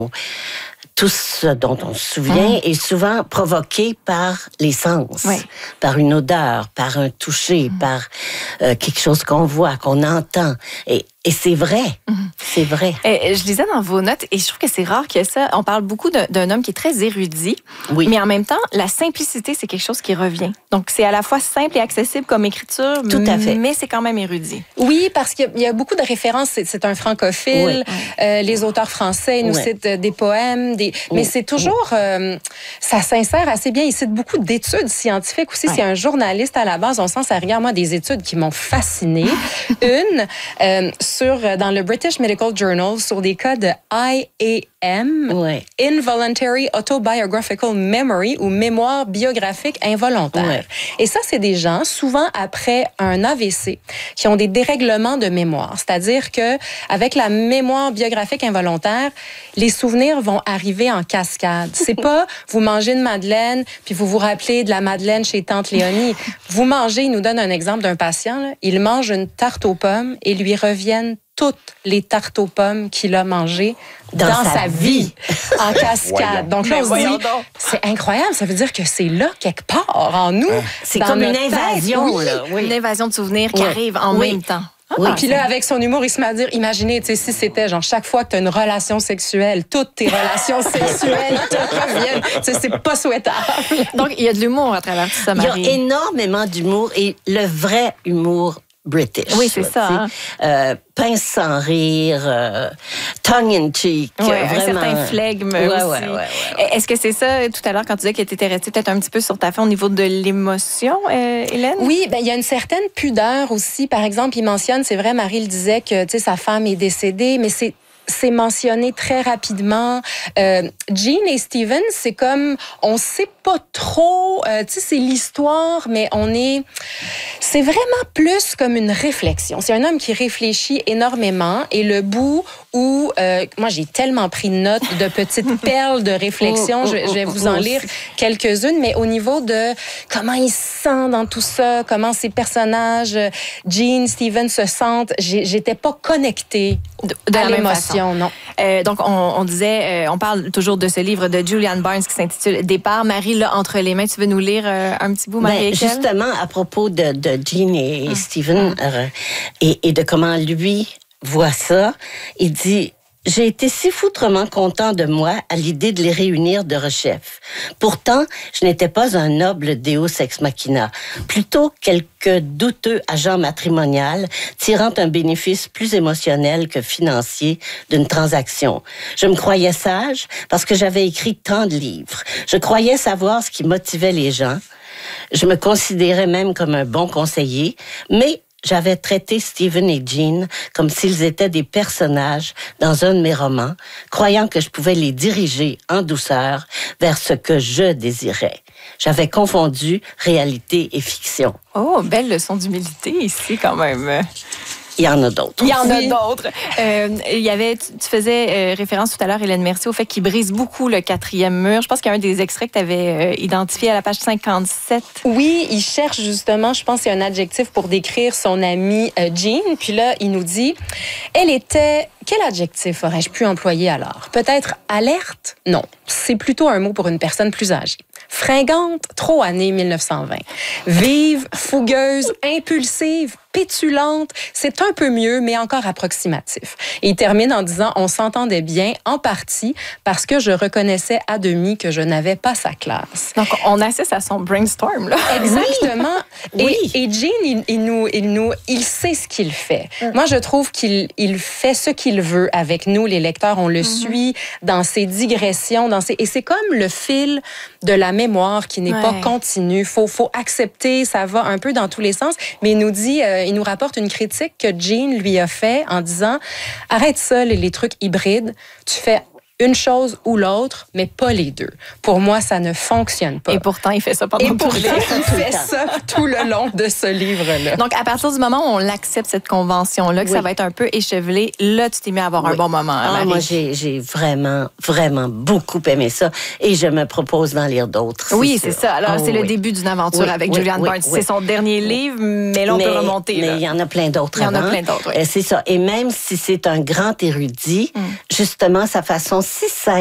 Tout ce dont on se souvient est souvent provoqué par les sens, par une odeur, par un toucher, par quelque chose qu'on voit, qu'on entend. Et c'est vrai, c'est vrai. Je lisais dans vos notes, et je trouve que c'est rare que ça. On parle beaucoup d'un homme qui est très érudit, mais en même temps, la simplicité, c'est quelque chose qui revient. Donc, c'est à la fois simple et accessible comme écriture, tout à fait. Mais c'est quand même érudit. Oui, parce qu'il y a beaucoup de références. C'est un francophile. Les auteurs français nous citent des poèmes, mais c'est toujours... ça s'insère assez bien. Il cite beaucoup d'études scientifiques aussi. C'est un journaliste à la base. On sent, ça regarde, moi, des études qui m'ont fascinée. Dans le British Medical Journal, sur des cas de IAM, Involuntary Autobiographical Memory, ou mémoire biographique involontaire. Et ça, c'est des gens, souvent après un AVC, qui ont des dérèglements de mémoire. C'est-à-dire que avec la mémoire biographique involontaire, les souvenirs vont arriver en cascade. C'est pas vous mangez une madeleine, puis vous vous rappelez de la madeleine chez Tante Léonie. Vous mangez, il nous donne un exemple d'un patient, là, il mange une tarte aux pommes et lui reviennent toutes les tartes aux pommes qu'il a mangées dans sa vie en cascade. Donc là, on se dit, c'est incroyable. Ça veut dire que c'est là, quelque part, en nous. C'est comme une invasion. Une invasion de souvenirs qui arrive en même temps. Puis là, avec son humour, il se met à dire, imaginez, si c'était genre chaque fois que tu as une relation sexuelle, toutes tes relations sexuelles te reviennent. C'est pas souhaitable. Donc, il y a de l'humour à travers tout ça, Marie. Il y a énormément d'humour et le vrai humour British. Oui, c'est ça. Pince sans rire, tongue in cheek. Ouais, vraiment. Un certain flegme aussi. Est-ce que c'est ça, tout à l'heure, quand tu disais que tu étais restée peut-être un petit peu sur ta fin au niveau de l'émotion, Hélène? Oui, il y a une certaine pudeur aussi. Par exemple, il mentionne, c'est vrai, Marie le disait, que sa femme est décédée, mais c'est mentionné très rapidement. Jean et Steven, c'est comme, on sait pas trop, c'est l'histoire, mais c'est vraiment plus comme une réflexion. C'est un homme qui réfléchit énormément, et le bout où, moi j'ai tellement pris note de petites perles de réflexion, je vais vous en lire quelques-unes, mais au niveau de comment il se sent dans tout ça, comment ces personnages, Jean, Steven se sentent, j'étais pas connectée à l'émotion, non. Donc, on disait, on parle toujours de ce livre de Julian Barnes qui s'intitule Départ. Marie, là, entre les mains, tu veux nous lire un petit bout, Marie? Justement, à propos de Jean et Steven, et de comment lui voit ça, il dit... J'ai été si foutrement content de moi à l'idée de les réunir de rechef. Pourtant, je n'étais pas un noble Deus ex machina, plutôt quelque douteux agent matrimonial tirant un bénéfice plus émotionnel que financier d'une transaction. Je me croyais sage parce que j'avais écrit tant de livres. Je croyais savoir ce qui motivait les gens. Je me considérais même comme un bon conseiller, mais j'avais traité Steven et Jean comme s'ils étaient des personnages dans un de mes romans, croyant que je pouvais les diriger en douceur vers ce que je désirais. J'avais confondu réalité et fiction. Oh, belle leçon d'humilité ici, quand même. Il y en a d'autres. Il y en a d'autres. Tu faisais référence tout à l'heure, Hélène Mercier, au fait qu'il brise beaucoup le quatrième mur. Je pense qu'il y a un des extraits que tu avais identifié à la page 57. Oui, il cherche justement, je pense que c'est un adjectif pour décrire son amie Jean. Puis là, il nous dit, elle était... Quel adjectif aurais-je pu employer alors? Peut-être alerte? Non, c'est plutôt un mot pour une personne plus âgée. Fringante, trop année 1920. Vive, fougueuse, impulsive, pétulante, c'est un peu mieux, mais encore approximatif. Et il termine en disant, on s'entendait bien, en partie, parce que je reconnaissais à demi que je n'avais pas sa classe. Donc, on assiste à son brainstorm, là. Exactement. Oui. Et Jean, il sait ce qu'il fait. Moi, je trouve qu'il fait ce qu'il veut avec nous, les lecteurs. On le suit dans ses digressions, et c'est comme le fil de la mémoire qui n'est pas continu. Faut accepter, ça va un peu dans tous les sens, mais il nous rapporte une critique que Jean lui a fait en disant « Arrête ça, les trucs hybrides, tu fais une chose ou l'autre, mais pas les deux. Pour moi, ça ne fonctionne pas. » Et pourtant, il fait ça pendant tout le livre. Il fait ça tout le long de ce livre-là. Donc, à partir du moment où on accepte cette convention-là, que ça va être un peu échevelé, là, tu t'es mis à avoir un bon moment. Moi, j'ai vraiment, vraiment beaucoup aimé ça. Et je me propose d'en lire d'autres. Oui, c'est ça. Alors, c'est le début d'une aventure avec Julian Barnes. C'est son dernier livre, mais là, on peut remonter. Mais il y en a plein d'autres avant. Il y en a plein d'autres, C'est ça. Et même si c'est un grand érudit, justement, sa façon si simple.